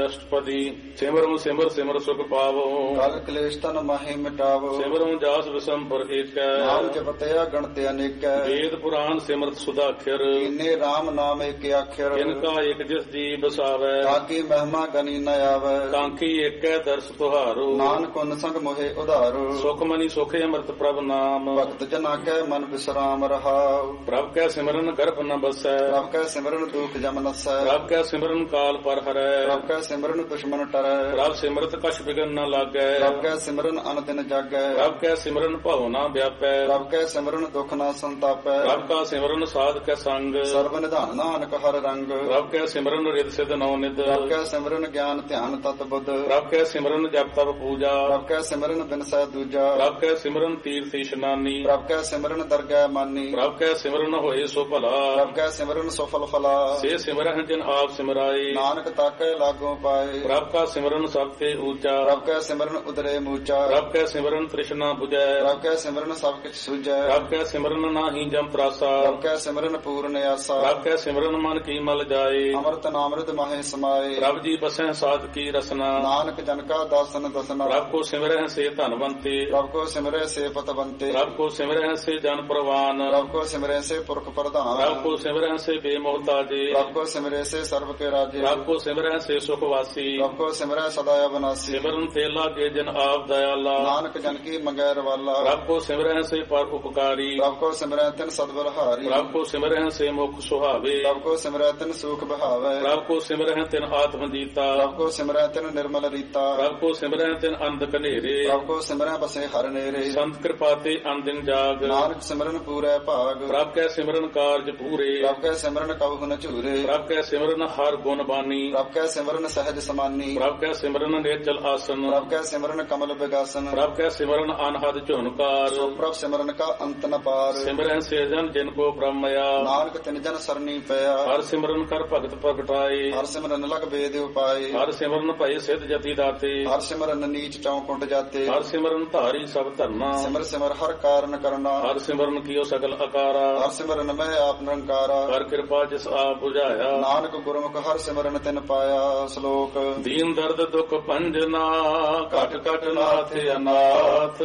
ਅਸ਼ਟਪਦੀ। ਸਿਮਰੋ ਸਿਮਰ ਸਿਮਰ ਸੁਖ ਪਾਵੋ, ਕਲ ਕਲੇਸ਼ ਤਨ ਮਾਹੀ ਮਿਟਾਵੋ। ਸਿਮਰੋ ਜਾਸ ਵਿਸੰਪਰ ਏਕੈ, ਨਾਮ ਜਪਤਿਆ ਗਣਤ ਅਨੇਕੈ। ਵੇਦ ਪੁਰਾਨ ਸਿਮਰਤ ਸੁਦਾਖਰ, ਕੀਨੇ ਰਾਮ ਨਾਮ ਏਕ ਆਖਰ। ਇਨਕਾ ਏਕ ਜਿਸ ਜੀ ਬਸਾਵੈ, ਤਾਕੀ ਮਹਿਮਾ ਗਨੀ ਨ ਆਵੈ। ਕਾਂਖੀ ਏਕੈ ਦਰਸ ਤੁਹਾਰੋ, ਨਾਨਕ ਉਨ ਸੰਗ ਮੋਹਿ ਉਧਾਰੋ। ਸੁਖ ਮਨੀ ਸੁਖ ਅੰਮ੍ਰਿਤ ਪ੍ਰਭ ਨਾਮ, ਭਗਤ ਜਨਾ ਕੈ ਮਨ ਬਿਸਰਾਮ ਰਹਾਉ। ਪ੍ਰਭ ਕੈ ਸਿਮਰਨ ਗਰਭ ਨ ਬਸੈ, ਪ੍ਰਭ ਕੈ ਸਿਮਰਨ ਦੁਖ ਜਮ ਨਸੈ। ਪ੍ਰਭ ਕੈ ਸਿਮਰਨ ਕਾਲ ਪਰ ਹਰੈ, ਪ੍ਰਭ ਕੈ ਸਿਮਰਨ ਦੁਸ਼ਮਨ ਟਰੈ। ਪ੍ਰਭ ਸਿਮਰਤ ਕਛ ਬਿਗਨ ਨ ਲਾਗੈ, ਪ੍ਰਭ ਕੈ ਸਿਮਰਨ ਅਨ ਦਿਨ ਜਾਗੈ। ਪ੍ਰਭ ਕੈ ਸਿਮਰਨ ਭਉ ਨ ਵਿਆਪੈ, ਪ੍ਰਭ ਕੈ ਸਿਮਰਨ ਦੁਖ ਨ ਸੰਤਾਪੈ। ਪ੍ਰਭ ਕਾ ਸਿਮਰਨ ਸਾਧ ਕੈ ਸੰਗ, ਸਰਬ ਨਿਧਾਨ ਨਾਨਕ ਹਰ ਰੰਗ। ਪ੍ਰਭ ਕੈ ਸਿਮਰਨ ਰਿਦ ਸਿਧ ਨੌ ਨਿਦ, ਪ੍ਰਭ ਕੈ ਸਿਮਰਨ ਗਿਆਨ ਧਿਆਨ ਤਤ ਬੁੱਧ। ਪ੍ਰਭ ਕੈ ਸਿਮਰਨ ਜਪ ਤਪ ਪੂਜਾ, ਪ੍ਰਭ ਕੈ ਸਿਮਰਨ ਬਿਨਸੈ ਦੂਜਾ। ਪ੍ਰਭ ਕੈ ਸਿਮਰਨ ਤੀਰਥ ਇਸ਼ਨਾਨੀ, ਪ੍ਰਭ ਕੈ ਸਿਮਰਨ ਦਰਗਹਿ ਮਾਨੀ। ਪ੍ਰਭ ਕੈ ਸਿਮਰਨ ਹੋਏ ਸੋ ਭਲਾ, ਪ੍ਰਭ ਕੈ ਸਿਮਰਨ ਸਫਲ ਫਲਾ। ਸੇ ਸਿਮਰਨ ਜਿਨ ਆਪ ਸਿਮਰਾਏ, ਨਾਨਕ ਤਾਕੈ ਲਾਗੋ ਪਾਏ। ਪ੍ਰਭ ਕਾ ਸਿਮਰਨ ਸਭ ਤੇ ਊਚਾ, ਪ੍ਰਭ ਕੈ ਸਿਮਰਨ ਉਦਰੇ ਮੂਚਾ। ਪ੍ਰਭ ਕੈ ਸਿਮਰਨ ਤ੍ਰਿਸ਼ਨਾ 부ਜੈ, ਪ੍ਰਭ ਕੈ ਸਿਮਰਨ ਸਭ ਕਿਛ ਸੁਝੈ। ਪ੍ਰਭ ਕੈ ਸਿਮਰਨ ਨਾਹੀ ਜਮ ਤਰਾਸਾ, ਪ੍ਰਭ ਕੈ ਸਿਮਰਨ ਪੂਰਨ ਆਸਾ। ਪ੍ਰਭ ਕੈ ਸਿਮਰਨ ਮਨ ਕੀ ਮਲ ਜਾਏ, ਅੰਮ੍ਰਿਤ ਨਾਮ੍ਰਿਤ ਮਾਹੇ ਸਮਾਏ। ਪ੍ਰਭ ਜੀ ਬਸੈ ਸਾਧ ਕੀ ਰਸਨਾ, ਨਾਨਕ ਜਨ ਕਾ ਦਾਸਨ ਦਸਨਾ। ਪ੍ਰਭ ਕੋ ਸਿਮਰਹਿ ਸੇ ਧਨਵੰਤੇ, ਪ੍ਰਭ ਕੋ ਸਿਮਰੈ ਸੇ ਪਤਵੰਤੇ। ਪ੍ਰਭ ਕੋ ਸਿਮਰਹਿ ਸੇ ਜਨ ਪ੍ਰਵਾਨ, ਪ੍ਰਭ ਕੋ ਸਿਮਰੈ ਸੇ ਪੁਰਖ ਪ੍ਰਧਾਨ। ਪ੍ਰਭ ਕੋ ਸਿਮਰਹਿ ਸੇ ਬੇਮੋਹਤਾਜੇ, ਪ੍ਰਭ ਕੋ ਸਿਮਰੈ ਸੇ ਸਰਬ ਕੇ ਰਾਜੇ। ਪ੍ਰਭ ਕੋ ਸਿਮਰਹਿ ਸੇ ਸੁਖ ਵਾਸੀ, ਪ੍ਰਭ ਕੋ ਸਿਮਰੈ ਸਦਾ ਅਬਨਾਸੀ। ਸਿਮਰਨ ਤੇ ਲਾਗੇ ਜਨ ਆਪ ਦਇਆਲਾ, ਨਾਨਕ ਜਨ ਕੀ ਮੰਗੈ ਰਵਾਲਾ। ਪ੍ਰਭ ਕੋ ਸਿਮਰਹਿ ਸੇ ਪਰ ਉਪਕਾਰੀ, ਪ੍ਰਭ ਕੋ ਸਿਮਰੈ ਤਿਨ ਸਦਬਲਹਾਰੀ। ਪ੍ਰਭ ਕੋ ਸਿਮਰਹਿ ਸੇ ਮੁਖ ਸੁਹਾਵੇ, ਪ੍ਰਭ ਕੋ ਸਿਮਰੈ ਤਿਨ ਸੂਖ ਬਹਾਵੈ। ਪ੍ਰਭ ਕੋ ਸਿਮਰਹਿ ਤਿਨ ਆਤਮ ਜੀਤਾ, ਪ੍ਰਭ ਕੋ ਸਿਮਰੈ ਤਿਨ ਨਿਰਮਲ ਰੀਤਾ। ਪ੍ਰਭ ਕੋ ਸਿਮਰਹਿ ਤਿਨ ਅੰਧ ਕਨੇਰੇ, ਪ੍ਰਭ ਕੋ ਸਿਮਰੈ ਬਸੇ ਹਰ ਨੇਰੇ। ਸੰਤ ਕਿਰਪਾ ਤੇ ਅੰਦਿਨ ਜਾਗ, ਨਾਨਕ ਸਿਮਰਨ ਪੂਰੈ ਭਾਗ। ਪ੍ਰਭ ਕੈ ਸਿਮਰਨ ਕਾਰਜ ਪੂਰੇ, ਪ੍ਰਭ ਕੈ ਸਿਮਰਨ ਕਬਹੁ ਨ ਝੂਰੇ। ਪ੍ਰਭ ਕੈ ਸਿਮਰਨ ਹਰ ਗੁਣ ਬਾਨੀ, ਪ੍ਰਭ ਕੈ ਸਿਮਰਨ ਸਹਿਜ ਸਮਾਨੀ। ਪ੍ਰਭ ਕੈ ਸਿਮਰਨ ਨੇਚਲ ਆਸਨ, ਪ੍ਰਭ ਕੈ ਸਿਮਰਨ ਕਮਲ ਵਿਗਾਸਨ। ਪ੍ਰਭ ਕੈ ਸਿਮਰਨ ਅਨਹਦ ਝੁਨਕਾਰ, ਸੋ ਪ੍ਰਭ ਸਿਮਰਨ ਕਾ ਅੰਤ ਨ ਪਾਰ। ਸਿਮਰਹਿ ਸੇ ਜਨ ਜਿਨ ਕੋ ਬ੍ਰਹਮਇਆ, ਨਾਨਕ ਤਿਨ ਜਨ ਸਰਨੀ ਪਿਆ। ਹਰ ਸਿਮਰਨ ਕਰ ਭਗਤ ਪ੍ਰਗਟਾਏ, ਹਰ ਸਿਮਰਨ ਲਗ ਵੇਦ ਉਪਾਏ। ਹਰ ਸਿਮਰਨ ਭਏ ਸਿਧ ਜਤੀ ਦਾਤੇ, ਹਰ ਸਿਮਰਨ ਨੀਚ ਚੌਕੁੰਟ ਜਾਤੇ। ਹਰ ਸਿਮਰਨ ਧਾਰੀ ਸਭ ਧਰਨਾ, ਸਿਮਰ ਸਿਮਰ ਹਰ ਕਾਰਨ ਕਰਨਾ। ਹਰ ਸਿਮਰਨ ਕੀਓ ਸਗਲ ਅਕਾਰਾ, ਹਰ ਸਿਮਰਨ ਮੈਂ ਆਪ ਨਿਰੰਕਾਰਾ। ਹਰ ਕਿਰਪਾ ਜਿਸ ਆਪ ਬੁਝਾਇਆ, ਨਾਨਕ ਗੁਰਮੁਖ ਹਰ ਸਿਮਰਨ ਤਿਨ ਪਾਇਆ। ਸ਼ਲੋਕ ਦੀਨ ਦਰਦ ਦੁਖ ਭੰਜਨਾ, ਘਟ ਘਟ ਨਾਥ ਅਨਾਥ।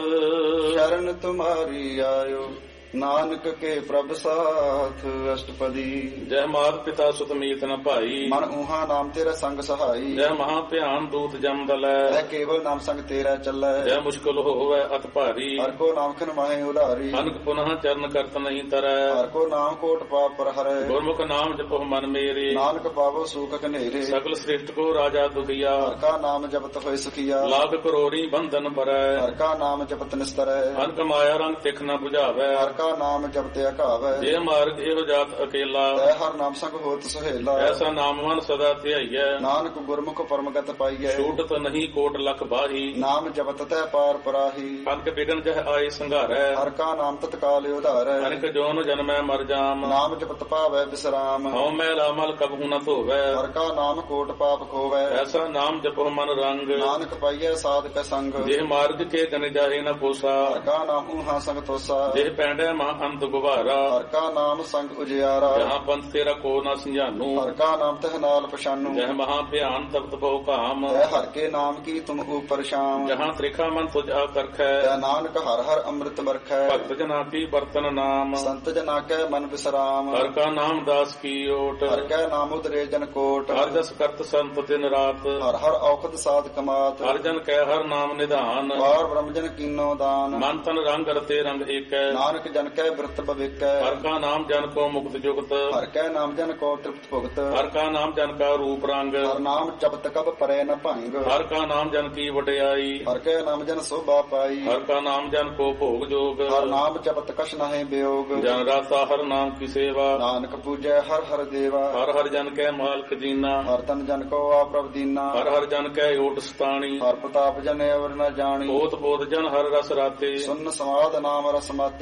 ਸ਼ਰਨ ਤੁਮਾਰੀ ਆਇਓ, ਨਾਨਕ ਕੇ ਪ੍ਰਭ ਸਾਥ। ਅਸ਼ਟਪਦੀ। ਜੈ ਮਾਤ ਪਿਤਾ ਸੁਤ ਮੀਤ ਨ ਭਾਈ, ਮਨ ਊਹਾ ਨਾਮ ਤੇਰਾ ਸੰਗ ਸਹਾਈ। ਜੈ ਮਹਾ ਭਿਆਨ ਦੂਤ ਜਮ ਦਲੈ, ਐ ਕੇਵਲ ਨਾਮ ਸੰਗ ਤੇਰਾ ਚੱਲੈ। ਜੈ ਮੁਸ਼ਕਲ ਹੋਵੈ ਅਤ ਭਾਰੀ, ਹਰ ਕੋ ਨਾਮ ਖਿਨ ਮਾਹੇ ਉਧਾਰੀ। ਅਨਕ ਪੁਨః ਚਰਨ ਕਰਤ ਨਹੀਂ ਤਰੈ, ਹਰ ਕੋ ਨਾਮ ਕੋਟ ਪਾਪ ਪਰ ਹਰੈ। ਗੁਰਮੁਖ ਨਾਮ ਜਪੋ ਮਨ ਮੇਰੇ, ਨਾਨਕ ਪਾਵੋ ਸੂਖ ਘਨੇਰੇ। ਸਗਲ ਸ੍ਰਿਸ਼ਟ ਕੋ ਰਾਜਾ ਦੁਖੀਆ, ਹਰ ਕਾ ਨਾਮ ਜਪਤ ਹੋਏ ਸੁਖੀਆ। ਲਾਗ ਕਰੋੜੀ ਬੰਧਨ ਪਰੈ, ਹਰ ਕਾ ਨਾਮ ਜਪਤ ਨਿਸਤਰੈ। ਅਨਕ ਮਾਇਆ ਰੰਗ ਤਿਖ ਨ 부ਝਾਵੈ, ਹਰ ਕਾ ਨਾਮ ਜਪਤ ਅਘਾਵੈ। ਜੇ ਮਾਰਗ ਇਹੋ ਜਾਤ ਅਕੇਲਾ, ਤੈ ਹਰ ਨਾਮ ਸੰਗ ਹੋਤ ਸੁਹੇਲਾ। ਐਸਾ ਨਾਮ ਮਨ ਸਦਾ ਧਿਆਈਐ, ਨਾਨਕ ਗੁਰਮੁਖ ਪਰਮਗਤ ਪਾਈਐ। ਛੂਟਤ ਨਹੀਂ ਕੋਟ ਲਖ ਬਾਹੀ, ਨਾਮ ਜਪਤ ਤੈ ਪਾਰ ਪਰਾਹੀ। ਅਨਕ ਬਿਗਨ ਜਹ ਆਏ ਸੰਘਾਰੈ, ਹਰ ਕਾ ਨਾਮ ਤਤਕਾਲ ਉਧਾਰੈ। ਅਨਕ ਜੋਨ ਜਨਮੈ ਮਰ ਜਾਮ, ਨਾਮ ਜਪਤ ਪਾਵੈ ਬਿਸਰਾਮ। ਹਉ ਮੈਲਾ ਮਲ ਕਬਹੂ ਨ ਧੋਵੈ, ਹਰ ਕਾ ਨਾਮ ਕੋਟ ਪਾਪ ਖੋਵੈ। ਐਸਾ ਨਾਮ ਜਪੋ ਮਨ ਰੰਗ, ਨਾਨਕ ਪਾਈਐ ਸਾਧਕ ਸੰਗ। ਜੇ ਮਾਰਗ ਕੇ ਗਨ ਜਾਏ ਨ ਕੋਸਾ, ਹਰ ਕਾ ਨਾਮ ਊਹਾ ਸੰਗ ਤੋਸਾ। ਜੇ ਪੈਂਡੈ ਮਹਾ ਅੰਤ ਗੁਬਾਰਾ, ਹਰ ਕਾ ਨਾਮ ਸੰਗ ਉਜਿਆਰਾ। ਜਹਾਂ ਪੰਥ ਤੇਰਾ ਕੋ ਨ ਸੰਜਾਨੂ, ਹਰ ਕਾ ਨਾਮ ਤਹ ਨਾਲ ਪਛਾਨੂ। ਜਹ ਮਹਾ ਭਿਆਨ ਤਪਤ ਬਹੁ ਕਾਮ, ਤੈ ਹਰ ਕੇ ਨਾਮ ਕੀ ਤੁਮ ਉਪਰ ਸ਼ਾਮ। ਜਹਾਂ ਤ੍ਰਿਖਾ ਮਨ ਤੁਝ ਆਕਰਖੈ, ਤੈ ਨਾਨਕ ਹਰ ਹਰ ਅੰਮ੍ਰਿਤ ਵਰਖੈ। ਭਗਤ ਜਨਾ ਕੀ ਬਰਤਨ ਨਾਮ, ਸੰਤ ਜਨਾ ਕੈ ਮਨ ਬਿਸਰਾਮ। ਹਰ ਕਾ ਨਾਮ ਦਾਸ ਕੀ ਓਟ, ਹਰ ਕੈ ਨਾਮ ਉਦਰੇ ਜਨ ਕੋਟ। ਹਰ ਜਸ ਕਰਤ ਸੰਤ ਦਿਨ ਰਾਤ, ਹਰ ਹਰ ਔਖਦ ਸਾਧ ਕਮਾਤ। ਹਰ ਜਨ ਕੈ ਹਰ ਨਾਮ ਨਿਧਾਨ, ਵਾਰ ਬ੍ਰਹਮ ਜਨ ਕੀਨੋ ਦਾਨ। ਮਨ ਤਨ ਰੰਗ ਰਤੇ ਰੰਗ ਏਕੈ, ਨਾਨਕ ਜਨ ਕੈ ਬਿਰਤ ਭਵਿਕੈ। ਹਰ ਕਾ ਨਾਮ ਜਨ ਕੋ ਮੁਕਤ ਜੁਗਤ, ਹਰ ਕੈ ਨਾਮ ਜਨ ਕੋ ਤ੍ਰਿਪਤ ਭੁਗਤ। ਹਰ ਕਾ ਨਾਮ ਜਨ ਕਾ ਰੂਪ ਰੰਗ, ਹਰ ਨਾਮ ਜਪਤ ਕਬ ਪਰੈ ਨ ਭੰਗ। ਹਰ ਕਾ ਨਾਮ ਜਨ ਕੀ ਵਡਿਆਈ, ਹਰ ਕੈ ਨਾਮ ਜਨ ਸੋਭਾ ਪਾਈ। ਹਰ ਕਾ ਨਾਮ ਜਨ ਕੋ ਭੋਗ ਜੋਗ, ਹਰ ਨਾਮ ਜਪਤ ਕਛ ਨਾਹਿ ਬਿਯੋਗ। ਜਨ ਰਾਤਾ ਹਰ ਨਾਮ ਕੀ ਸੇਵਾ, ਨਾਨਕ ਪੂਜੈ ਹਰ ਹਰ ਦੇਵਾ। ਹਰ ਹਰ ਜਨ ਕੈ ਮਾਲਕ ਜੀਨਾ, ਹਰ ਤਨ ਜਨ ਕੋ ਆਪ੍ਰਭ ਦੀਨਾ। ਹਰ ਹਰ ਜਨ ਕੈ ਓਟ ਸਤਾਣੀ, ਹਰ ਪ੍ਰਤਾਪ ਜਨ ਅਵਰ ਨ ਜਾਣੀ। ਬੋਧ ਬੋਧ ਜਨ ਹਰ ਰਸ ਰਾਤੇ, ਸੁਨ ਸਮਾਦ ਨਾਮ ਰਸ ਮਾਤੇ। ਆਠ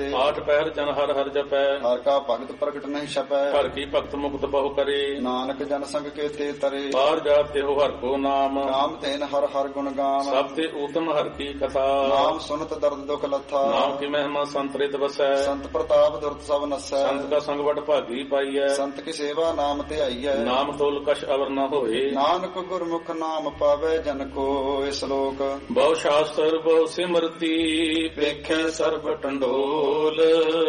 ਪਹਿਰ ਜਨ ਹਰ ਹਰ ਜਪੈ ਹਰ ਕਾ ਭਗਤ ਪ੍ਰਗਟ ਨਹੀਂ ਛਪੈ ਹਰ ਕੀ ਭਗਤ ਮੁਕਤ ਬਹੁ ਕਰੇ ਨਾਨਕ ਜਨ ਸੰਗ ਕੇ ਤੇ ਤਰੇ ਬਾਹਰ ਜਾਤੇ ਹੋ ਹਰ ਕੋ ਨਾਮ ਨਾਮ ਤੇਨ ਹਰ ਹਰ ਗੁਣ ਗਾਮ ਸਭ ਤੇ ਊਤਮ ਹਰ ਕੀ ਕਥਾ ਨਾਮ ਸੁਨਤ ਦਰਦ ਦੁਖ ਲੱਥਾ ਨਾਮ ਕੀ ਮਹਿਮਾ ਸੰਤਰਿਤ ਵਸੈ ਸੰਤ ਪ੍ਰਤਾਪ ਦੁਰਤ ਸਭ ਨਸੈ ਸੰਤ ਕਾ ਸੰਗ ਵਡ ਭਾਗੀ ਪਾਈਐ ਸੰਤ ਕੀ ਸੇਵਾ ਨਾਮ ਤੇ ਆਈਐ ਨਾਮ ਤੋਲ ਕਛ ਅਵਰ ਨ ਹੋਏ ਨਾਨਕ ਗੁਰਮੁਖ ਨਾਮ ਪਾਵੇ ਜਨ ਕੋ ਇਸ ਲੋਕ ਬਹੁ ਸ਼ਾਸਤਰ ਬਹੁ ਸਿਮਰਤੀ ਵੇਖੈ ਸਰਬ ਟੰਡੋਲ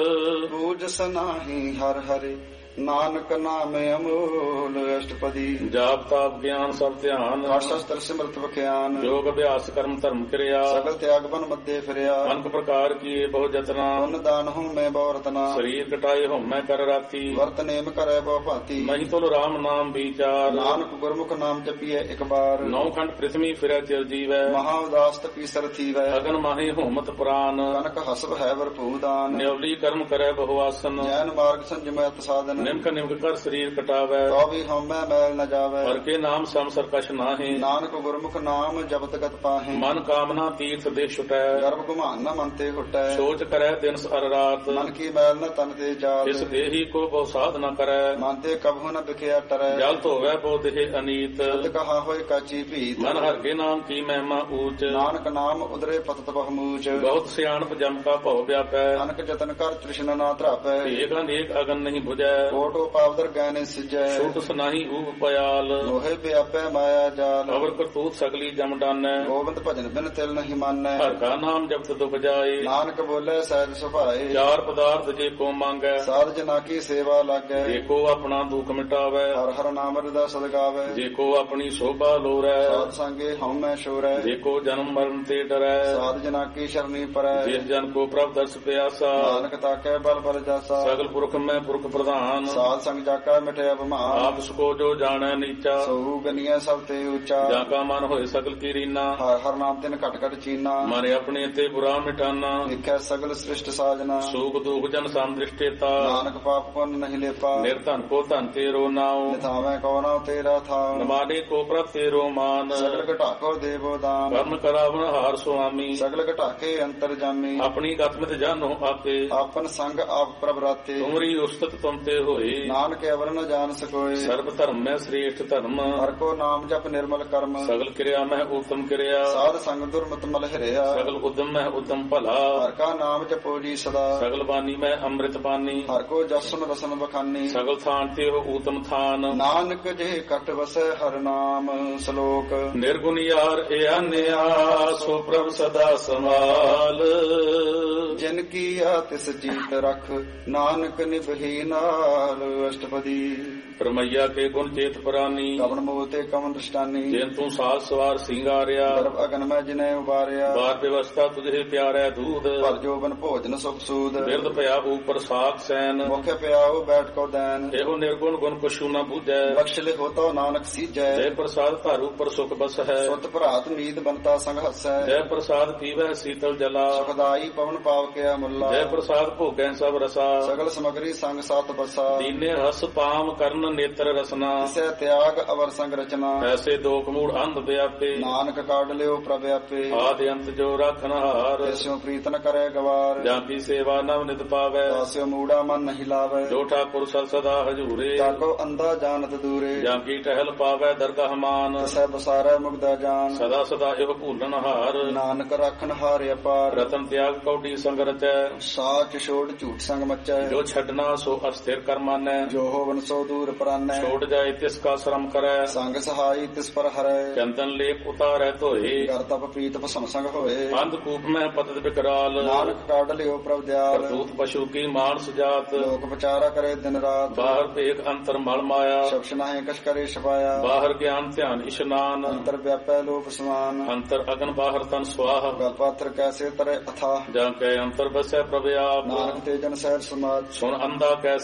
ਪੂਜਸ ਨਾਹੀ ਹਰ ਹਰਿ ਨਾਨਕ ਨਾਮ ਅਮੋਲ ਅਸ਼ਟਪਦੀ ਜਾਪ ਤਾਪ ਗਿਆਨ ਸਭ ਧਿਆਨ ਸ਼ਸਤਰ ਸਿਮਰਤ ਵਿਖਿਆਨ ਯੋਗ ਅਭਿਆਸ ਕਰਮ ਧਰਮ ਕਿਰਿਆ ਸਗਲ ਤਿਆਗ ਬਨ ਮੱਦੇ ਫਿਰਿਆ ਅਨਕ ਪ੍ਰਕਾਰ ਕੀਏ ਬਹੁ ਜਤਨਾ ਪੁੰਨ ਦਾਨ ਹੂੰ ਮੈਂ ਬਹੁ ਰਤਨਾ ਸਰੀਰ ਕਟਾਏ ਹਉਮੈ ਕਰ ਰਾਤੀ ਵਰਤ ਨੇਮ ਕਰੈ ਬਹੁ ਭਾਂਤੀ ਮਹੀ ਤੁਲ ਰਾਮ ਨਾਮ ਵਿਚਾਰ ਨਾਨਕ ਗੁਰਮੁਖ ਨਾਮ ਜਪੀਐ ਇੱਕ ਬਾਰ ਨੌ ਖੰਡ ਪ੍ਰਿਥਵੀ ਫਿਰੈ ਚਿਰ ਜੀਵੈ ਮਹਾ ਉਦਾਸ ਤਪੀ ਸਰ ਥੀਵੈ ਅਗਨ ਮਾਹੀ ਹੋਮਤ ਪ੍ਰਾਨ ਕਨਕ ਹਸਬ ਹੈ ਵਰਪੂ ਦਾਨ ਨਿਉਲੀ ਕਰਮ ਕਰੈ ਬਹੁ ਆਸਨ ਜੈਨ ਮਾਰਗ ਸੰਜਮੈ ਸਾਧਨ ਨਿਮਕ ਨਿਮਕ ਕਰ ਸਰੀਰ ਕਟਾਵੈ ਤੋ ਵੀ ਹਉਮੈ ਮੈਲ ਨ ਜਾਵੈ ਹਰ ਕੇ ਨਾਮ ਸਮ ਸਰਕਸ਼ ਨਾਹੀ ਨਾਨਕ ਗੁਰਮੁਖ ਨਾਮ ਜਪਤ ਗਤ ਪਾਹੇ ਮਨ ਕਾਮਨਾ ਤੀਰਥ ਦੇ ਛੁਟੈ ਗਰਭ ਗੁਮਾਨ ਨ ਮਨ ਤੇ ਹੁਟੈ ਸੋਚ ਕਰੈ ਦਿਨ ਅਰ ਰਾਤ ਮਨ ਕੀ ਮੈਲ ਨ ਤਨ ਤੇ ਜਾਤ ਇਸ ਦੇਹੀ ਕੋ ਬਹੁ ਸਾਧ ਨ ਕਰੈ ਮਨ ਤੇ ਕਬਹੁ ਨ ਵਿਖਿਆ ਟਰੈ ਜਲ ਧੋਵੈ ਬਹੁ ਦੇਹ ਅਨੀਤ ਤਦ ਕਹਾ ਹੋਏ ਕਾਚੀ ਭੀਤ ਮਨ ਹਰ ਕੇ ਨਾਮ ਕੀ ਮਹਿਮਾ ਊਚ ਨਾਨਕ ਨਾਮ ਉਦਰੇ ਪਤਤ ਬਹੁਮੂਚ ਬਹੁਤ ਸਿਆਣਪ ਜਮ ਕਾ ਭਉ ਵਿਆਪੈ ਅਨਕ ਜਤਨ ਕਰ ਤ੍ਰਿਸ਼ਨਾ ਨਾ ਧਰਾਪੈ ਏਕ ਅਨੇਕ ਅਗਨ ਨਹੀਂ 부ਜੈ ਕੋਟੋ ਪਾਵਦਰ ਗੈਨੇ ਸਿਜੈ ਛੂਟ ਸੁਨਾਹੀ ਊਪ ਪਿਆਲ ਲੋਹੇ ਵਿਆਪੈ ਮਾਇਆ ਜਾਲ ਅਵਰ ਕਰਤੂਤ ਸਗਲੀ ਜਮ ਡਾਨੈ ਗੋਬਿੰਦ ਭਜਨ ਬਿਨ ਤਿਲ ਨਹੀਂ ਮਾਨੈ ਹਰ ਕਾ ਨਾਮ ਜਪਤ ਦੁਖ ਜਾਏ ਨਾਨਕ ਬੋਲੇ ਸਹਿਜ ਸੁਭਾਏ ਚਾਰ ਪਦਾਰਥ ਜੇ ਕੋ ਮੰਗੈ ਸਾਧ ਜਨਾ ਕੀ ਸੇਵਾ ਲਾਗੈ ਜੇ ਕੋ ਆਪਣਾ ਦੁਖ ਮਿਟਾਵੈ ਹਰ ਹਰ ਨਾਮ ਰਦਾ ਸਦ ਗਾਵੈ ਜੇ ਕੋ ਆਪਣੀ ਸੋਭਾ ਲੋਰੈ ਸਾਧ ਸੰਗੇ ਹਉਮੈ ਸ਼ੋਰੈ ਜੇ ਕੋ ਜਨਮ ਮਰਨ ਤੇ ਡਰੈ ਸਾਧ ਜਨਾ ਕੀ ਸ਼ਰਨੀ ਪਰੈ ਜਿਸ ਜਨ ਕੋ ਪ੍ਰਭ ਦਰਸ ਪਿਆਸਾ ਨਾਨਕ ਤਾਕੈ ਬਲ ਬਲ ਜਾਸਾ ਸਗਲ ਪੁਰਖ ਮੈਂ ਪੁਰਖ ਪ੍ਰਧਾਨ ਸਾਧ ਸੰਗ ਜਾਕਾ ਮਿਟਿਆ ਬਮਾਨ ਆਪ ਸਕੋ ਜੋ ਜਾਣੈ ਨੀਚਾ ਸੋ ਗਨੀਐ ਸਭ ਤੇ ਉੱਚਾ ਜਾਂ ਕਾ ਮਨ ਹੋਏ ਸਗਲ ਕੀ ਰੀਨਾ ਹਰ ਹਰ ਨਾਮ ਤਿਨ ਘਟ ਘਟ ਚੀਨਾ ਮਨ ਆਪਣੇ ਤੇ ਬੁਰਾ ਮਿਟਾਨਾ ਦੇਖੈ ਸਗਲ ਸ੍ਰਿਸ਼ਟ ਸਾਜਨਾ ਸੂਖ ਦੁਖ ਜਨ ਸੰਦ੍ਰਿਸ਼ਟੇਤਾ ਨਾਨਕ ਪਾਪ ਪੁੰਨ ਨਹੀਂ ਲੇਪਾ ਨਿਰਧਨ ਕੋ ਧਨ ਤੇਰੋ ਨਾਉ ਨਿਥਾਵੇਂ ਕੋ ਨਾਉ ਤੇਰਾ ਥਾਉ ਨਮਾਨੇ ਕੋ ਪ੍ਰਭ ਤੇਰੋ ਮਾਨ ਸਗਲ ਘਟਾਕੋ ਦੇਵੋ ਦਾਨ ਕਰਨ ਕਰਾਵਨ ਹਾਰ ਸੁਆਮੀ ਸਗਲ ਘਟਾਕੇ ਅੰਤਰ ਜਾਮੀ ਆਪਣੀ ਗਤਮਿਤ ਜਾਨੋ ਆਪੇ ਆਪਨ ਸੰਗ ਆਪ ਪ੍ਰਭ ਰਾਤੇ ਤੁਮਰੀ ਉਸਤਤ ਤੁਮ ਤੇ ਹੋਏ ਨਾਨਕ ਅਵਰ ਨ ਜਾਣ ਸਕੋਏ ਸਰਬ ਧਰਮ ਮੈਂ ਸ੍ਰੇਸ਼ਟ ਧਰਮ ਹਰ ਕੋ ਨਾਮ ਜਪ ਨਿਰਮਲ ਕਰਮ ਸਗਲ ਕਿਰਿਆ ਮੈਂ ਉਤਮ ਕਿਰਿਆ ਸਾਧ ਸੰਗ ਦੁਰਮਤ ਮਲ ਹਿਰਿਆ ਸਗਲ ਉਦਮ ਮੈਂ ਉਤਮ ਭਲਾ ਹਰ ਕਾ ਨਾਮ ਜਪੋ ਜੀ ਸਦਾ ਸਗਲ ਬਾਣੀ ਮੈਂ ਅੰਮ੍ਰਿਤ ਬਾਣੀ ਹਰ ਕੋ ਜਸਨ ਰਸਨ ਬਖਾਨੀ ਸਗਲ ਥਾਨ ਤੇ ਹੋ ਊਤਮ ਥਾਨ ਨਾਨਕ ਜੇ ਕਟ ਵਸੈ ਹਰ ਨਾਮ ਸ਼ਲੋਕ ਨਿਰਗੁਣ ਯਾਰ ਇਆਨਿਆ ਸੋ ਪ੍ਰਭ ਸਦਾ ਸੰਭਾਲ ਜਿਨ ਕੀਆ ਤਿਸ ਜੀਤ ਰਖ ਨਾਨਕ ਨਿਭੀ ਨਾਲ ਅਸ਼ਟਪਦੀ ਪਰਮਈਆ ਕੇ ਗੁਣ ਚੇਤ ਪ੍ਰਾਨੀ ਕਵਨ ਮੋਹ ਤੇ ਕਵਨ ਦ੍ਰਿਸ਼ਟਾਨੀ ਜਿਨ ਤੂੰ ਸਾਜ ਸਵਾਰ ਸਿੰਗਾਰਿਆ ਗਰਭ ਅਗਨ ਮੈਂ ਜਿਨੇ ਉਬਾਰਿਆ ਬਾਰ ਵਿਵਸਥਾ ਤੁਝੇ ਪਿਆਰੈ ਦੂਧ ਭਰ ਜੋਬਨ ਭੋਜਨ ਸੁਖ ਸੂਦ ਬਿਰਦ ਭਇਆ ਉਪਰ ਸਾਖ ਸੈਨ ਮੁਖ ਪਿਆਉ ਬੈਠ ਕੋ ਦੈਨ ਇਹੋ ਨਿਰਗੁਣ ਗੁਣ ਕੁਛੂ ਨ ਬੂਝੈ ਬਖਸ਼ ਲਿ ਹੋਤਾ ਨਾਨਕ ਸੀਜੈ ਜੈ ਪ੍ਰਸਾਦ ਧਰ ਉਪਰ ਸੁਖ ਬਸ ਹੈ ਸੁਤ ਭਰਾਤ ਨੀਤ ਬੰਤਾ ਸੰਗ ਹਸੈ ਜੈ ਪ੍ਰਸਾਦ ਪੀਵੈ ਸੀਤਲ ਜਲਾ ਸੁਖਦਾਈ ਪਵਨ ਪਾਵ ਕਿਆ ਮੁੱਲਾ ਜੈ ਪ੍ਰਸਾਦ ਭੋਗੈ ਸਭ ਰਸਾ ਸਗਲ ਸਮਗਰੀ ਸੰਗ ਸਾਤ ਬਸਾ ਦੀਨੇ ਰਸ ਪਾਮ ਕਰਨ ਨੇਤਰ ਰਸਨਾ ਤਿਸੈ ਤਿਆਗ ਅਵਰ ਸੰਗ ਰਚਨਾ ਐਸੇ ਦੋਖ ਮੂੜ ਅੰਧ ਵਿਆਪੇ ਨਾਨਕ ਕਾਢ ਲਿਓ ਪ੍ਰਭ ਆਪੇ ਆਦਿ ਅੰਤ ਜੋ ਰੱਖਨ ਹਾਰ ਤਿਸਿਓ ਪ੍ਰੀਤ ਨ ਕਰੇ ਗਵਾਰ ਜਾਂ ਕੀ ਸੇਵਾ ਨਵ ਨਿਤ ਪਾਵੈ ਤਾਸਿਓ ਮੂੜਾ ਮਨ ਨਹੀਂ ਲਾਵੇ ਜੋ ਠਾਕੁਰ ਸਦ ਸਦਾ ਹਜੂਰੇ ਤਾਕੋ ਅੰਧਾ ਜਾਣਤ ਦੂਰੇ ਜਾਂ ਕੀ ਟਹਿਲ ਪਾਵੈ ਦਰਗਾਹ ਮਾਨ ਤਿਸੈ ਬਸਾਰੈ ਮੁਗਦਾ ਜਾਨ ਸਦਾ ਸਦਾ ਇਹੋ ਭੂਲਨ ਹਾਰ ਨਾਨਕ ਰਾਖਣ ਹਾਰਿ ਅਪਾਰ ਰਤਨ ਤਿਆਗ ਕੌਡੀ ਸੰਗ ਰਚੈ ਸਾਚ ਛੋੜ ਝੂਠ ਸੰਗ ਮਚੈ ਜੋ ਛੱਡਣਾ ਸੋ ਅਸਥਿਰ ਕਰਮਾਨੈ ਜੋ ਹੋਵਨ ਸੋ ਦੂਰ ਪਰਾਨੈ ਛੋੜ ਜਾਏ ਤਿਸ ਕਾ ਸ਼ਰਮ ਕਰੈ ਸੰਗ ਸਹਾਈ ਤਿਸ ਪਰ ਹਰੈ ਚੰਦਨ ਲੇਪ ਉਤਾਰੈ ਧੋਏ ਕਰ ਤਪ ਪ੍ਰੀਤ ਭਸਮ ਸੰਗ ਹੋਏ ਅੰਧ ਕੂਪ ਮੈਂ ਪਤਿਤ ਵਿਕਰਾਲ ਨਾਨਕ ਕਾਢ ਲਿਓ ਪ੍ਰਭ ਦਿਆਲ ਕਰਤੂਤ ਪਸ਼ੂ ਕੀ ਮਾਨਸ ਜਾਤ ਲੋਕ ਵਿਚਾਰਾ ਕਰੇ ਦਿਨ ਰਾਤ ਬਾਹਰ ਭੇਖ ਅੰਤਰ ਮਲ ਮਾਇਆ ਸ਼ਬਸ਼ ਨਾਹੀ ਕਛ ਕਰੇ ਛਪਾਇਆ ਬਾਹਰ ਗਿਆਨ ਧਿਆਨ ਇਸ਼ਨਾਨ ਅੰਤਰ ਵਿਆਪੈ ਲੋਕ ਸਮਾਨ ਅੰਤਰ ਅਗਨ ਬਾਹਰ ਤਨ ਸਵਾਹ ਗਲ ਪਾਥਰ ਕੈਸੇ ਤਰੇ ਅਥਾ ਜਾਂ ਕੈ ਅੰਤਰ ਬਸੈ ਪ੍ਰਭ ਆਪ ਨਾਨਕ ਤੇ ਜਨ ਸਹਿਜ ਸਮਾਜ ਸੁਣ ਅੰਧਾ ਕੈਸੇ ਮਾਰ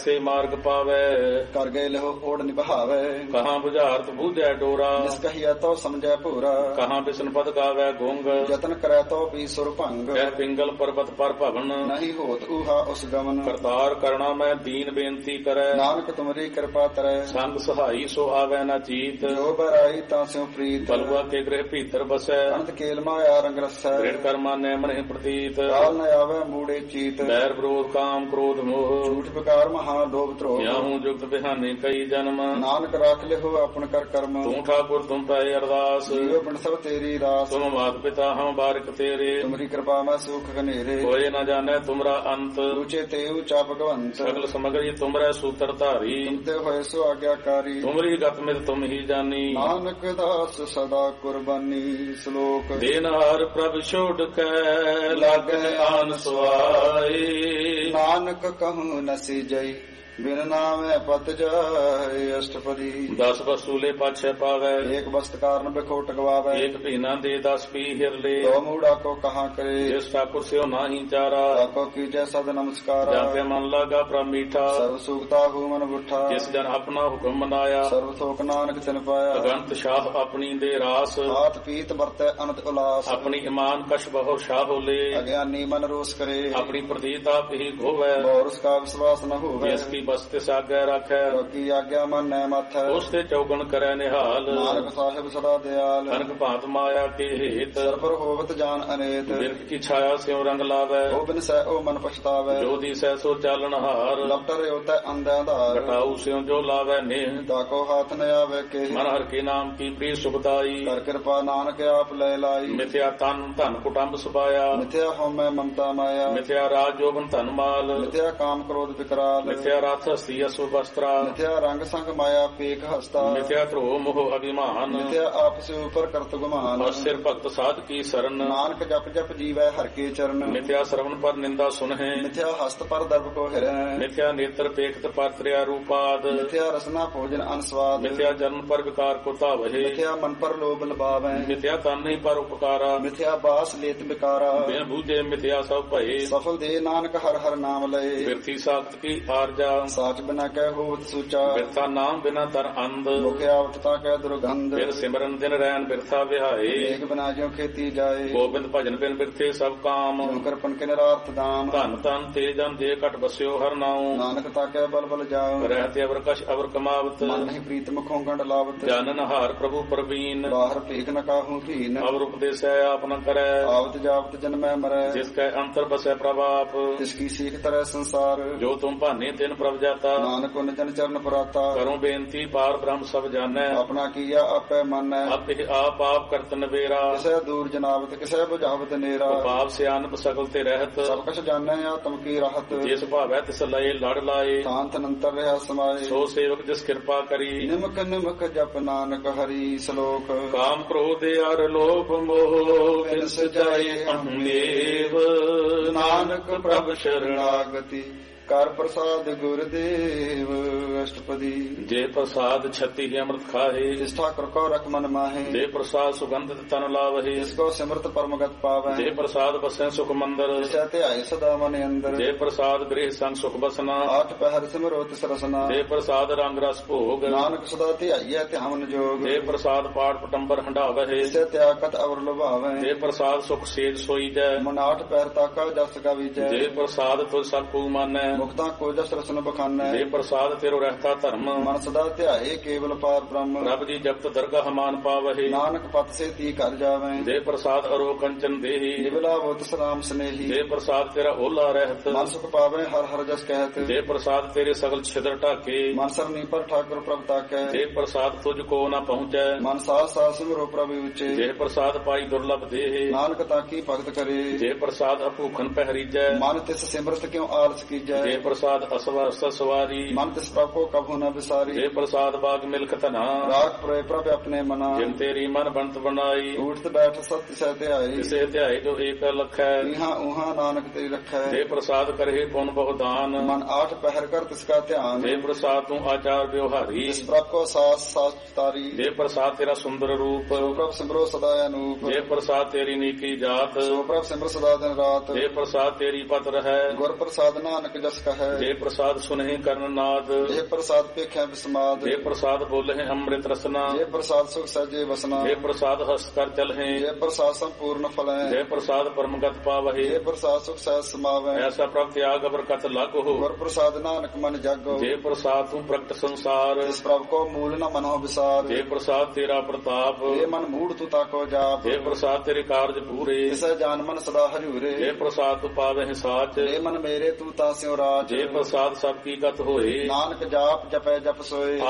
ਮਾਰਗ ਪਾਵੇ। ਕਰ ਗਏ ਲਹੋ ਓੜ ਨਿਭਾਵੇ। ਕਹਾਂ ਬੁਝਾਰਤ ਬੂਝੈ ਡੋਰਾ, ਜਿਸ ਕਹੀਐ ਤੋ ਸਮਝੈ ਭੂਰਾ। ਕਹਾਂ ਬਿਸ਼ਨ ਪਦ ਗਾਵੇ ਗੁੰਗ, ਯਤਨ ਕਰੈ ਤੋ ਵੀ ਸੁਰ ਭੰਗ। ਕਹਿ ਪਿੰਗਲ ਪਰਬਤ ਪਰ ਭਵਨ, ਨਹੀਂ ਹੋਤ ਊਹਾ ਉਸ ਗਮਨ। ਕਰਤਾਰ ਕਰਣਾ ਮੈਂ ਦੀਨ ਬੇਨਤੀ ਕਰੈ, ਨਾਨਕ ਤੁਮਰੀ ਕਿਰਪਾ ਤਰੈ। ਸੰਗ ਸਹਾਈ ਸੋ ਆਵੈ ਨਾ ਚੀਤ, ਜੋ ਬਰਾਈ ਤਾਂ ਸਿਉ ਪ੍ਰੀਤ। ਬਲਵਾ ਕੇ ਗ੍ਰਹਿ ਭੀਤਰ ਬਸੈ, ਅਨੰਤ ਕੇਲ ਮਾਇਆ ਰੰਗ ਰਸੈ। ਦ੍ਰਿੜ ਕਰਮਾ ਨੈ ਮਨਿ ਪ੍ਰਤੀਤ, ਕਾਲ ਨ ਆਵੈ ਮੂੜੇ ਚੀਤ। ਬੈਰ ਵਿਰੋਧ ਕਾਮ ਕ੍ਰੋਧ ਮੋਹ, ਝੂਠ ਵਿਕਾਰ ਮਹਾ ਲੋਭ ਧਰੋਹ। ਯਾਹੂ ਜੁਗਤ ਬਿਹਾਨੇ ਕਈ ਜਨਮ, ਨਾਨਕ ਰਾਖ ਲਿਹੋ ਆਪਨ ਕਰ ਕਰਮ। ਤੂੰ ਠਾਕੁਰ ਤੁਮ ਪੈ ਅਰਦਾਸ, ਜੀਵ ਬਿਨ ਸਭ ਤੇਰੀ ਰਾਸ। ਤੁਮ ਮਾਤ ਪਿਤਾ ਹਮ ਬਾਰਿਕ ਤੇਰੇ, ਤੁਮਰੀ ਕਿਰਪਾ ਮੈਂ ਸੁਖ ਘਨੇਰੇ। ਕੋਏ ਨ ਜਾਣੈ ਤੁਮਰਾ ਅੰਤ, ਰੁਚੇ ਤੇ ਉਚਾ ਭਗਵੰਤ। ਸਗਲ ਸਮਗਰੀ ਤੁਮਰੇ ਸੂਤਰ ਧਾਰੀ, ਤੁਮਤੇ ਹੋਏ ਸੋ ਆਗਿਆਕਾਰੀ। ਤੁਮਰੀ ਗਤ ਮਿਤ ਤੁਮ ਹੀ ਜਾਨੀ, ਨਾਨਕ ਦਾਸ ਸਦਾ ਕੁਰਬਾਨੀ। ਸ਼ਲੋਕ ਦੇਨਹਾਰ ਪ੍ਰਭ ਛੋੜ ਕੇ ਲਾਗੈ ਆਨ ਸੁਆਏ। ਨਾਨਕ ਕਹੂੰ ਨਸੀ ਜਈ ਬਿਨ ਨਾਮੈ ਪਤ ਜਾਏ। ਅਸ਼ਟਪਦੀ 10 ਵਸੂਲੇ ਪਾਛੈ ਪਾਵੈ, ਏਕ ਬਸਤ ਕਾਰਨ ਬਿਖੋਟ ਗਵਾਵੇ। ਏਕ ਭੀਨਾ ਦੇ 10 ਪੀ ਹਿਰਲੇ, ਦੋ ਮੂੜਾ ਕੋ ਕਹਾ ਕਰੇ। ਜਿਸ ਠਾਕੁਰ ਸਿਓ ਨਾਹੀ ਚਾਰਾ, ਤਾਕੋ ਕੀਜੈ ਸਦ ਨਮਸਕਾਰਾ। ਜਾਂਤੇ ਮਨ ਲਾਗਾ ਪ੍ਰਭ ਮੀਠਾ, ਸਰਬ ਸੁਖਤਾ ਹੂ ਮਨ ਬੁੱਠਾ। ਜਿਸ ਜਨ ਆਪਣਾ ਹੁਕਮ ਮਨਾਇਆ, ਸਰਬ ਥੋਕ ਨਾਨਕ ਤਿਨ ਪਾਇਆ। ਅਗੰਤ ਸ਼ਾਹ ਆਪਣੀ ਦੇ ਰਾਸ, ਹਾਥ ਪੀਤ ਵਰਤੈ ਅਨੰਤ ਉਲਾਸ। ਆਪਣੀ ਇਮਾਨ ਕਛ ਬਹੁ ਸ਼ਾਹ ਹੋਲੇ, ਅਗਿਆਨੀ ਮਨ ਰੋਸ ਕਰੇ। ਆਪਣੀ ਪ੍ਰਤੀਤ ਆਪ ਹੀ ਗੋਵੈ, ਬੋਰਸ ਕਾ ਵਿਸ਼ਵਾਸ ਨ ਹੋਵੇ। ਜਿਸ ਕੀ ਬਸਤਿ ਸਾਗੈ ਰੱਖੈ, ਕੀ ਆਗਿਆ ਮਨ ਨੈ ਮਥੈ। ਉਸ ਤੇ ਚੌਗਣ ਕਰੈ ਨਿਹਾਲ, ਨਾਨਕ ਸਾਹਿਬ ਸਦਾ ਦਿਆਲ। ਕਨਕ ਭਾਂਤ ਮਾਇਆ ਕੇ ਹੇਤ, ਸਰਪਰ ਹੋਵਤ ਜਾਨ ਅਨੇਤ। ਬਿਰਖ ਕੀ ਛਾਇਆ ਸਿਉ ਰੰਗ ਲਾਵੈ, ਉਹ ਬਿਨ ਸਹਿ ਉਹ ਮਨ ਪਛਤਾਵੈ। ਜੋ ਦਿਸੈ ਸੋ ਚਾਲਨ ਹਾਰ, ਲਪਟਰ ਉਤੈ ਅੰਧਿਆਂ ਧਾਰ। ਘਟਾਉ ਸਿਉ ਜੋ ਲਾਵੈ ਨੇਹ, ਤਾਕੋ ਹਾਥ ਨ ਆਵੇ ਕੇ। ਮਨ ਹਰ ਕੇ ਨਾਮ ਕੀ ਪ੍ਰੀ ਸੁਖਦਾਈ। ਕਰ ਕਿਰਪਾ ਨਾਨਕ ਆਪ ਲੈ ਲਾਈ। ਮਿਥਿਆ ਤਨ ਧਨ ਕੁਟੰਬ ਸੁਪਾਇਆ, ਮਿਥਿਆ ਹਉਮੈ ਮਮਤਾ ਮਾਇਆ। ਮਿਥਿਆ ਰਾਜ ਜੋਬਨ ਧਨ ਮਾਲ, ਮਿਥਿਆ ਕਾਮ ਕ੍ਰੋਧ ਵਿਕਰਾਲ। ਮਿਥਿਆ ਰਥ ਹਸਤੀ ਅਸੁ ਵਸਤਰਾ, ਮਿਥਿਆ ਰੰਗ ਸੰਗ ਮਾਇਆ ਪੇਖ ਹਸਤਾ। ਮਿਥਿਆ ਧਰੋ ਮੋਹ ਅਭਿਮਾਨ, ਮਿਥਿਆ ਆਪਸ ਉਪਰ ਕਰਤ ਗੁਮਾਨ। ਸਿਰ ਭਗਤ ਸਾਧ ਕੀ ਸਰਨ, ਨਾਨਕ ਜਪ ਜਪ ਜੀਵੈ ਹਰ ਕੇ ਚਰਨ। ਮਿਥਿਆ ਸਰਵਨ ਪਰ ਨਿੰਦਾ ਸੁਨਹਿ, ਮਿਥਿਆ ਹਸਤ ਪਰ ਦਰਬ ਕੋ ਹਿਰੈ। ਮਿਥਿਆ ਨੇਤਰ ਪੇਖਤ ਪਰ ਤ੍ਰਿਆ ਰੂਪਾਦ, ਮਿਥਿਆ ਰਸਨਾ ਭੋਜਨ ਅਨਸਵਾਦ। ਮਿਥਿਆ ਜਨਮ ਪਰ ਵਿਕਾਰ ਕੋ ਧਾਵਹਿ, ਮਿਥਿਆ ਮਨ ਪਰ ਲੋਭ ਲਬਾਵੈ। ਮਿਥਿਆ ਤਨ ਨਹੀਂ ਪਰ ਉਪਕਾਰਾ, ਮਿਥਿਆ ਬਾਸ ਲੇਤ ਬਿਕਾਰਾ। ਬਿਨ ਬੂਝੇ ਮਿਥਿਆ ਸਭ ਭਏ, ਸਫਲ ਦੇ ਨਾਨਕ ਹਰ ਹਰ ਨਾਮ ਲਏ। ਬਿਰਥੀ ਸਾਖਤ ਕੀ ਆਰਜਾ, ਸਾਚ ਬਿਨਾ ਕਹਿ ਹੋਤ ਸੂਚਾ। ਬਿਰਥਾ ਨਾਮ ਬਿਨਾ ਤਰ ਅੰਧ, ਮੁਖਿ ਆਵਟਤਾ ਕਹਿ ਦੁਰਗੰਧ। ਬਿਨ ਸਿਮਰਨ ਦਿਨ ਰੈਨ ਬਿਰਥਾ ਵਿਹਾਏ, ਏਕ ਬਿਨਾ ਜਿਉ ਖੇਤੀ ਜਾਏ। ਗੋਬਿੰਦ ਭਜਨ ਬਿਨ ਬਿਰਥੇ ਸਭ ਕਾਮ, ਜਿਉ ਕਰਪਨ ਕੇ ਨਿਰਾਰਥ ਦਾਮ। ਧਨ ਤਨ ਤੇ ਜਨ ਦੇ ਘਟ ਬਸਿਓ ਹਰ ਨਾਉ, ਨਾਨਕ ਤਾਕੈ ਬਲ ਬਲ ਜਾਉ। ਰਹਿਤੇ ਅਵਰ ਕਛ ਅਵਰ ਕਮਾਵਤ, ਮਨ ਨਹੀਂ ਪ੍ਰੀਤ ਮੁਖੋਂ ਗੰਢ ਲਾਵਤ। ਜਾਨਨ ਹਾਰ ਪ੍ਰਭੂ ਪ੍ਰਵੀਨ, ਬਾਹਰ ਭੇਖ ਨ ਕਾਹੂ ਭੀਨ। ਅਵਰ ਉਪਦੇਸੈ ਆਪ ਨ ਕਰੈ, ਆਵਤ ਜਾਵਤ ਜਨਮੈ ਮਰੈ। ਜਿਸ ਕੈ ਅੰਤਰ ਬਸੈ ਪ੍ਰਭ ਆਪ, ਤਿਸ ਕੀ ਸੀਖ ਤਰੈ ਸੰਸਾਰ। ਜੋ ਤੁਮ ਭਾਨੇ ਤਿਨ ਪ੍ਰਭ ਜਾਤਾ, ਨਾਨਕ ਉਨ ਜਨ ਚਰਨ ਪਰਾਤਾ। ਕਰੋ ਬੇਨਤੀ ਪਾਰ ਬ੍ਰਹਮ ਸਭ ਜਾਣੈ, ਆਪਣਾ ਕੀਆ ਆਪੈ ਮਾਨੈ। ਆਪੇ ਆਪ ਆਪ ਕਰਤ ਨਵੇਰਾ, ਕਿਸੈ ਦੂਰ ਜਨਾਵਤ ਕਿਸੈ ਬੁਝਾਵਤ ਨੇਰਾ। ਪਾਪ ਸਿਆਨਪ ਸਗਲ ਤੇ ਰਹਿਤ, ਸਭ ਕਛ ਜਾਣੈ ਆਤਮ ਕੀ ਰਾਹਤ। ਜਿਸ ਭਾਵੈ ਤਿਸ ਲਏ ਲੜ ਲਾਏ, ਸ਼ਾਂਤ ਅਨੰਤਰ ਰਹਾ ਸਮਾਏ। ਸੋ ਸੇਵਕ ਜਿਸ ਕਿਰਪਾ ਕਰੀ, ਨਿਮਕ ਨਿਮਕ ਜਪ ਨਾਨਕ ਹਰੀ। ਸ਼ਲੋਕ ਕਾਮ ਕ੍ਰੋਧ ਅਰ ਲੋਭ ਮੋਹ, ਬਿਨ ਸਜਾਏ ਅਹੰਦੇਵ, ਨਾਨਕ ਪ੍ਰਭ ਸ਼ਰਣਾਗਤੀ ਕਰ ਪ੍ਰਸਾਦ ਗੁਰਦੇਵ। ਅਸ਼ਟਪਦੀ ਜੇ ਪ੍ਰਸਾਦ ਛਤੀ ਹੀ ਅੰਮ੍ਰਿਤ ਖਾਹੇ, ਜਿਸ ਠਾਕੁਰ ਕੋ ਰਖ ਮਨ ਮਾਹੇ। ਜੇ ਪ੍ਰਸਾਦ ਸੁਗੰਧਿਤ ਤਨ ਲਾਵਹੇ, ਜਿਸ ਕੋ ਸਿਮਰਤ ਪਰਮਗਤ ਪਾਵੈ। ਜੇ ਪ੍ਰਸਾਦ ਬਸੈ ਸੁਖ ਮੰਦਰ, ਜਿਸੈ ਧਿਆਏ ਸਦਾ ਮਨ ਅੰਦਰ। ਜੇ ਪ੍ਰਸਾਦ ਗ੍ਰਹਿ ਸੰਗ ਸੁਖ ਬਸਨਾ, ਆਠ ਪਹਿਰ ਸਿਮਰੋ ਤਿਸ ਰਸਨਾ। ਜੇ ਪ੍ਰਸਾਦ ਰੰਗ ਰਸ ਭੋਗ, ਨਾਨਕ ਸਦਾ ਧਿਆਈਐ ਧਿਆਵਨ ਜੋਗ। ਜੇ ਪ੍ਰਸਾਦ ਪਾਠ ਪਟੰਬਰ ਹੰਡਾਵਹਿ, ਜਿਸੈ ਤਿਆਗਤ ਅਵਰ ਲੁਭਾਵੈ। ਜੇ ਪ੍ਰਸਾਦ ਸੁਖ ਸੇਜ ਸੋਈਜੈ, ਮਨ ਆਠ ਪਹਿਰ ਤਾਕਾ ਜਸ ਕਾ ਵੀਜੈ। ਜੇ ਪ੍ਰਸਾਦ ਤੁਝ ਸਭ ਕੂ ਮਾਨੈ, ਮੁਕਤਾ ਕੋ ਜਸ ਰਸਨ ਬਖਾਨੈ। ਜੇ ਪ੍ਰਸਾਦ ਤੇਰੋ ਰਹਿਤਾ ਧਰਮ, ਮਨ ਸਦਾ ਧਿਆਏ ਕੇਵਲ ਪਾਰ ਬ੍ਰਹਮ। ਰੱਬ ਜੀ ਜਪਤ ਦਰਗਾਹ ਮਾਨ ਪਾਵਹਿ, ਨਾਨਕ ਪਤ ਸੇ ਤੀ ਕਰ ਜਾਵੈ। ਜੇ ਪ੍ਰਸਾਦ ਅਰੋ ਕੰਚਨ ਦੇਹੀ, ਨਿਵਲਾ ਬੁੱਤ ਸਲਾਮ ਸਨੇਹੀ। ਜੇ ਪ੍ਰਸਾਦ ਤੇਰਾ ਓਲਾ ਰਹਿਤ, ਮਨ ਸੁਖ ਪਾਵੈ ਹਰ ਹਰ ਜਸ ਕਹਿਤ। ਜੇ ਪ੍ਰਸਾਦ ਤੇਰੇ ਸਗਲ ਛਿਦਰ ਢਾਕੇ, ਮਨ ਸਰਨੀ ਪਰ ਠਾਕੁਰ ਪ੍ਰਭ ਤਾਕੈ। ਜੇ ਪ੍ਰਸਾਦ ਤੁਝ ਕੋ ਨਾ ਪਹੁੰਚੈ, ਮਨ ਸਾਸ ਸਾਸ ਸਿਮਰੋ ਪ੍ਰਭ ਉਚੇ। ਜੇ ਪ੍ਰਸਾਦ ਪਾਈ ਦੁਰਲਭ ਦੇਹ, ਨਾਨਕ ਤਾਕੀ ਭਗਤ ਕਰੇ। ਜੇ ਪ੍ਰਸਾਦ ਅਭੂਖਨ ਪਹਿਰੀਜੈ, ਮਨ ਤਿਸ ਸਿਮਰਤ ਕਿਉ ਆਲਸ ਕੀਜੈ। ਜੇ ਪ੍ਰਸਾਦ ਅਸਵਰਸ ਸਵਾਰੀ, ਮਨ ਤਿਸ ਪ੍ਰਭ ਕੋ ਕਭੂ ਨ ਵਿਸਾਰੀ। ਜੇ ਪ੍ਰਸਾਦ ਬਾਗ ਮਿਲਕ ਧਨਾ, ਰਾਖ ਪ੍ਰਏ ਪ੍ਰਭ ਆਪਣੇ ਮਨਾ। ਜਿਨ ਤੇਰੀ ਮਨ ਬੰਤ ਬਣਾਈ, ਉਠਤ ਬੈਠ ਸਤ ਸਹਿ ਧਿਆਈ। ਕਿਸੇ ਧਿਆਏ ਜੋ ਏਕ ਲਖੈ, ਇਹਾਂ ਉਹਾਂ ਨਾਨਕ ਤੇਰੀ ਰਖੈ। ਜੇ ਪ੍ਰਸਾਦ ਕਰਹਿ ਪੁਨ ਬਹੁਦਾਨ, ਮਨ ਆਠ ਪਹਿਰ ਕਰ ਤਿਸ ਕਾ ਧਿਆਨ। ਜੇ ਪ੍ਰਸਾਦ ਤੂੰ ਆਚਾਰ ਵਿਵਹਾਰੀ, ਜਿਸ ਪ੍ਰਭ ਕੋ ਸਾਸ ਸਾਸ ਤਾਰੀ। ਜੇ ਪ੍ਰਸਾਦ ਤੇਰਾ ਸੁੰਦਰ ਰੂਪ, ਸੋ ਪ੍ਰਭ ਸਿਮਰੋ ਸਦਾ ਅਨੂਪ। ਜੇ ਪ੍ਰਸਾਦ ਤੇਰੀ ਨੀਕੀ ਜਾਤ, ਸੋ ਪ੍ਰਭ ਸਿਮਰ ਸਦਾ ਦਿਨ ਰਾਤ। ਜੇ ਪ੍ਰਸਾਦ ਤੇਰੀ ਪਤ ਰਹੈ, ਗੁਰ ਪ੍ਰਸਾਦ ਨਾਨਕ ਜਸ जस कहे जे प्रसाद सुनहि कर्ण नाद जे प्रसाद पेख्या विस्माद जे प्रसाद बोलहि अमृत रसना जे प्रसाद सुख सहजे वसना जे प्रसाद हस कर चलहि जे प्रसाद संपूर्ण फलै जे प्रसाद परमगत पावहि जे प्रसाद सुख सहज समावै ऐसा प्रभ त्याग बरकत लाग हो गुर प्रसाद नानक मन जागो जे प्रसाद तू प्रगट संसार जिस प्रभ को मूल न मनो विसार जे प्रसाद तेरा प्रताप जे मन मूढ़ तू ताको जाप जे प्रसाद तेरे कार्य पूरे तिसै जान मन सदा हरिउरे जे प्रसाद तू पावे साच जे मन मेरे तू तास्यो राज जे प्रसाद सब की गत होए नानक जाप जपै जप सोए